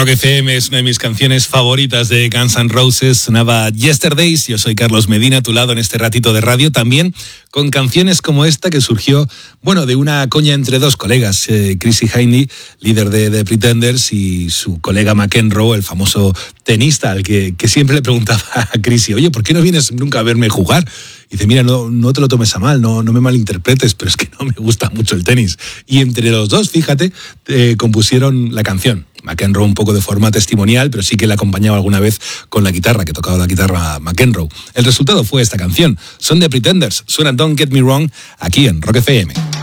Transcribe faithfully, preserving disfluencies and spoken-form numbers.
Rock F M es una de mis canciones favoritas de Guns N' Roses. Sonaba Yesterdays. Yo soy Carlos Medina, a tu lado en este ratito de radio, también con canciones como esta que surgió, bueno, de una coña entre dos colegas, eh, Chrissie Hynde, líder de The Pretenders, y su colega McEnroe, el famoso tenista, al que, que siempre le preguntaba a Chrissie, oye, ¿por qué no vienes nunca a verme jugar? Y dice, mira, no, no te lo tomes a mal, no, no me malinterpretes, pero es que no me gusta mucho el tenis. Y entre los dos, fíjate, eh, compusieron la canción. McEnroe un poco de forma testimonial, pero sí que le acompañaba alguna vez con la guitarra, que tocaba la guitarra McEnroe. El resultado fue esta canción. Son The Pretenders, suena Don't Get Me Wrong, aquí en Rock F M.